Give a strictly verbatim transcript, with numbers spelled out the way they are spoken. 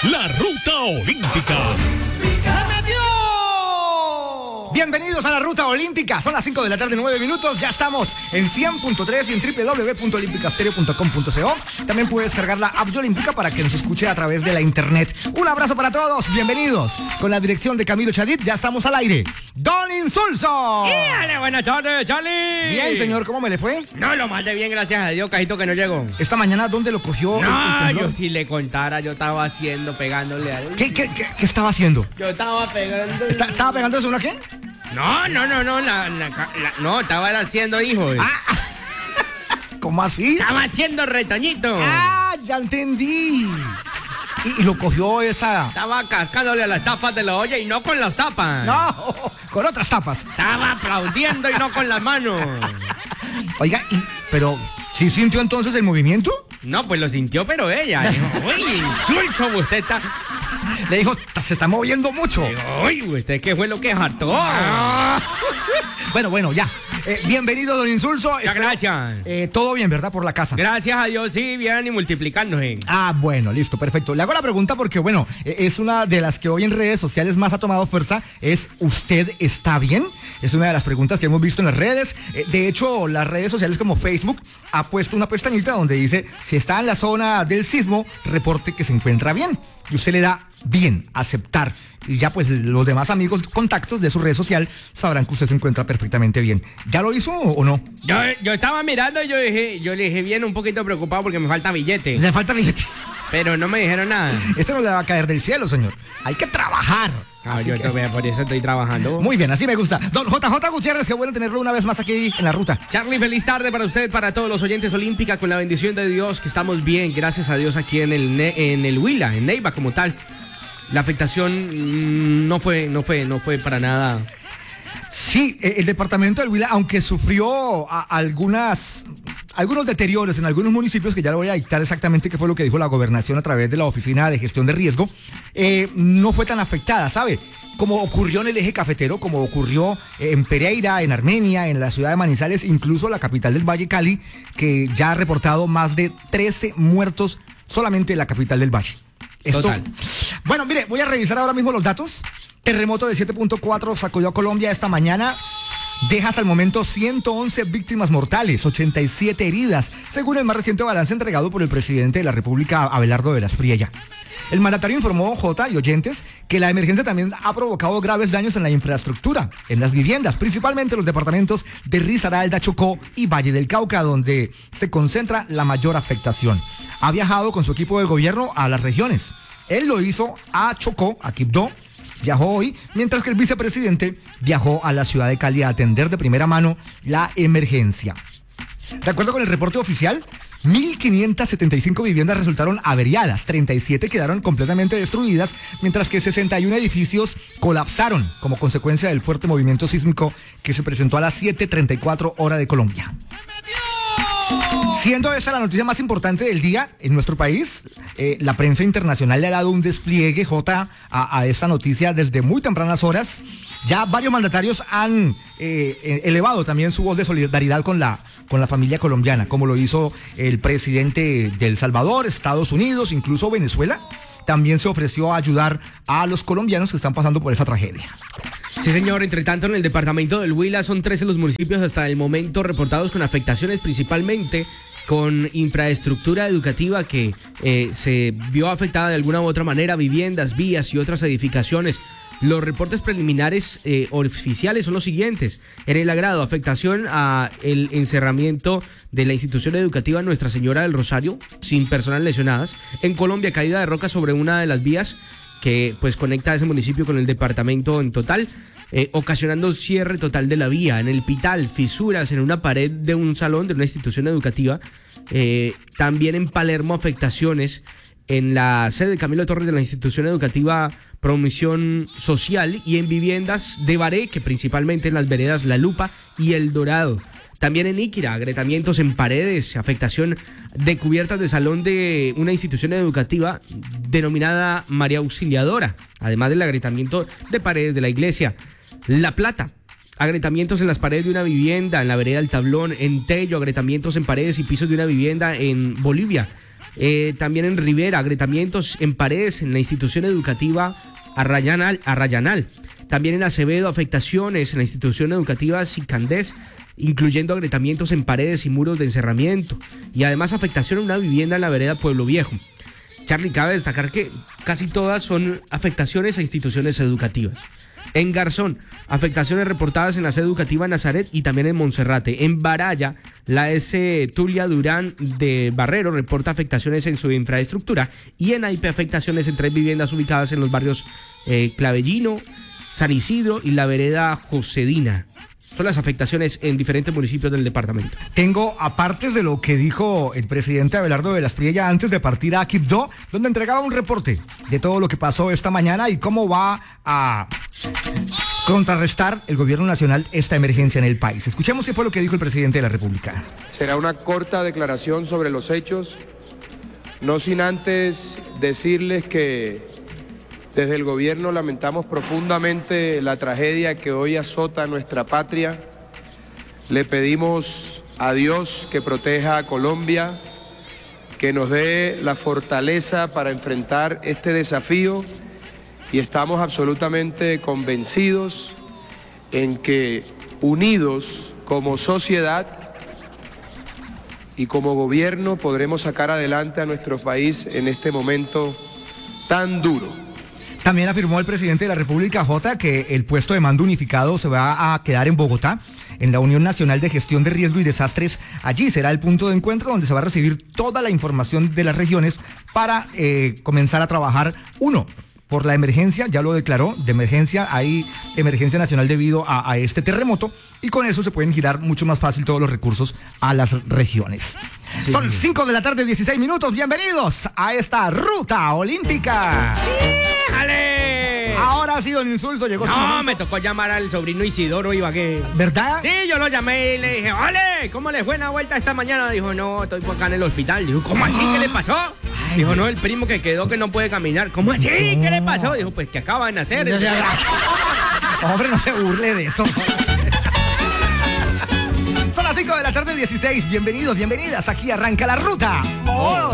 La Ruta Olímpica. Bienvenidos a la Ruta Olímpica. Son las cinco de la tarde, nueve minutos. Ya estamos en cien punto tres y en doble u doble u doble u punto olímpicastereo punto com punto co. También puedes descargar la app de Olímpica para que nos escuche a través de la internet. Un abrazo para todos. Bienvenidos. Con la dirección de Camilo Chadid, ya estamos al aire. ¡Don Insulso! ¡Dale, buenas tardes, Charlie! Bien, señor. ¿Cómo me le fue? No, lo más de bien, gracias a Dios, cajito que no llegó. Esta mañana, ¿dónde lo cogió? No, el, el yo si le contara, yo estaba haciendo, pegándole a él. ¿Qué, qué, qué, qué estaba haciendo? Yo estaba pegando. ¿Está, ¿Estaba pegándose una qué? No, no, no, no, la, la, la, no, estaba haciendo hijo. Ah, ¿cómo así? Estaba haciendo retoñito. Ah, ya entendí. Y, y lo cogió esa... Estaba cascándole a las tapas de la olla y no con las tapas. No, con otras tapas. Estaba aplaudiendo y no con las manos. Oiga, y, pero ¿sí sintió entonces el movimiento? No, pues lo sintió, pero ella. Dijo, uy, Insulso, usted está... Le dijo, se está moviendo mucho. Dijo, uy, ¿usted qué fue lo que hartó? Ah. Bueno, bueno, ya. Eh, bienvenido, don Insulso. Muchas gracias. Eh, todo bien, ¿verdad? Por la casa. Gracias a Dios, sí, bien y multiplicándose. Ah, bueno, listo, perfecto. Le hago la pregunta porque, bueno, eh, es una de las que hoy en redes sociales más ha tomado fuerza. Es, ¿usted está bien? Es una de las preguntas que hemos visto en las redes. Eh, de hecho, las redes sociales como Facebook ha puesto una pestañita donde dice, si está en la zona del sismo, reporte que se encuentra bien. Y usted le da bien, aceptar. Y ya pues los demás amigos, contactos de su red social sabrán que usted se encuentra perfectamente bien. ¿Ya lo hizo o no? Yo, yo estaba mirando y yo dije, yo le dije bien un poquito preocupado porque me falta billete. Le falta billete. Pero no me dijeron nada. Este no le va a caer del cielo, señor. Hay que trabajar. Ah, yo que... por eso estoy trabajando. Muy bien, así me gusta. Don J J Gutiérrez, qué bueno tenerlo una vez más aquí en la ruta. Charlie, feliz tarde para usted, para todos los oyentes Olímpica, con la bendición de Dios, que estamos bien, gracias a Dios, aquí en el en el Huila, en Neiva como tal. La afectación mmm, no fue, no fue, no fue para nada. Sí, el departamento del Huila, aunque sufrió a algunas, algunos deterioros en algunos municipios, que ya le voy a dictar exactamente qué fue lo que dijo la gobernación a través de la Oficina de Gestión de Riesgo, eh, no fue tan afectada, ¿sabe? Como ocurrió en el eje cafetero, como ocurrió en Pereira, en Armenia, en la ciudad de Manizales, incluso la capital del Valle, Cali, que ya ha reportado más de trece muertos solamente en la capital del Valle. Esto... Total. Bueno, mire, voy a revisar ahora mismo los datos. Terremoto de siete punto cuatro sacudió a Colombia esta mañana. Deja hasta el momento ciento once víctimas mortales, ochenta y siete heridas, según el más reciente balance entregado por el presidente de la República, Abelardo de la Espriella. El mandatario informó, J y oyentes, que la emergencia también ha provocado graves daños en la infraestructura, en las viviendas, principalmente en los departamentos de Risaralda, Chocó y Valle del Cauca, donde se concentra la mayor afectación. Ha viajado con su equipo de gobierno a las regiones. Él lo hizo a Chocó, a Quibdó, viajó hoy, mientras que el vicepresidente viajó a la ciudad de Cali a atender de primera mano la emergencia. De acuerdo con el reporte oficial, mil quinientas setenta y cinco viviendas resultaron averiadas, treinta y siete quedaron completamente destruidas, mientras que sesenta y uno edificios colapsaron como consecuencia del fuerte movimiento sísmico que se presentó a las siete treinta y cuatro hora de Colombia. Siendo esa la noticia más importante del día en nuestro país, eh, la prensa internacional le ha dado un despliegue, J, a, a esta noticia desde muy tempranas horas. Ya varios mandatarios han eh, elevado también su voz de solidaridad con la, con la familia colombiana, como lo hizo el presidente de El Salvador, Estados Unidos, incluso Venezuela. También se ofreció a ayudar a los colombianos que están pasando por esa tragedia. Sí, señor. Entre tanto, en el departamento del Huila son trece los municipios hasta el momento reportados con afectaciones, principalmente con infraestructura educativa que eh, se vio afectada de alguna u otra manera, viviendas, vías y otras edificaciones. Los reportes preliminares eh, oficiales son los siguientes. En el agrado, afectación a el encerramiento de la institución educativa Nuestra Señora del Rosario, sin personas lesionadas. En Colombia, caída de roca sobre una de las vías que pues conecta a ese municipio con el departamento en total, eh, ocasionando cierre total de la vía. En el Pital, fisuras en una pared de un salón de una institución educativa. Eh, también en Palermo, afectaciones en la sede de Camilo Torres de la institución educativa Promisión Social, y en viviendas de Bareque, principalmente en las veredas La Lupa y El Dorado. También en Iquira, agrietamientos en paredes, afectación de cubiertas de salón de una institución educativa denominada María Auxiliadora, además del agrietamiento de paredes de la iglesia. La Plata, agrietamientos en las paredes de una vivienda en la vereda El Tablón. En Tello, agrietamientos en paredes y pisos de una vivienda en Bolivia. Eh, también en Rivera, agrietamientos en paredes en la institución educativa Arrayanal. Arrayanal. También en Acevedo, afectaciones en la institución educativa Sicandés, incluyendo agrietamientos en paredes y muros de encerramiento. Y además afectación en una vivienda en la vereda Pueblo Viejo. Charlie, cabe destacar que casi todas son afectaciones a instituciones educativas. En Garzón, afectaciones reportadas en la sede educativa Nazaret y también en Monserrate. En Baraya, la S. Tulia Durán de Barrero reporta afectaciones en su infraestructura. Y en A I P, afectaciones en tres viviendas ubicadas en los barrios eh, Clavellino, San Isidro y la vereda Josedina. Son las afectaciones en diferentes municipios del departamento. Tengo apartes de lo que dijo el presidente Abelardo de las Priella antes de partir a Quibdó, donde entregaba un reporte de todo lo que pasó esta mañana y cómo va a contrarrestar el gobierno nacional esta emergencia en el país. Escuchemos qué fue lo que dijo el presidente de la República. Será una corta declaración sobre los hechos, no sin antes decirles que desde el gobierno lamentamos profundamente la tragedia que hoy azota a nuestra patria. Le pedimos a Dios que proteja a Colombia, que nos dé la fortaleza para enfrentar este desafío y estamos absolutamente convencidos en que unidos como sociedad y como gobierno podremos sacar adelante a nuestro país en este momento tan duro. También afirmó el presidente de la República, J, que el puesto de mando unificado se va a quedar en Bogotá, en la Unión Nacional de Gestión de Riesgo y Desastres. Allí será el punto de encuentro donde se va a recibir toda la información de las regiones para eh, comenzar a trabajar, uno, por la emergencia, ya lo declaró, de emergencia, hay emergencia nacional debido a, a este terremoto, y con eso se pueden girar mucho más fácil todos los recursos a las regiones. Sí. Son cinco de la tarde, dieciséis minutos, bienvenidos a esta ruta olímpica. ¡Ale! Ahora sí, don Insulso, llegó no, su momento. me tocó llamar al sobrino Isidoro Ibagué. ¿Verdad? Sí, yo lo llamé y le dije, ¡ole! ¿Cómo le fue una vuelta esta mañana? Dijo, no, estoy por acá en el hospital. Dijo, ¿cómo así? ¿Qué le pasó? Ay, dijo, no, el primo que quedó que no puede caminar. ¿Cómo así? No. ¿Qué le pasó? Dijo, pues que acaba de nacer. No, no, hombre, no se burle de eso. Son las cinco de la tarde, dieciséis. Bienvenidos, bienvenidas. Aquí arranca la ruta. Oh.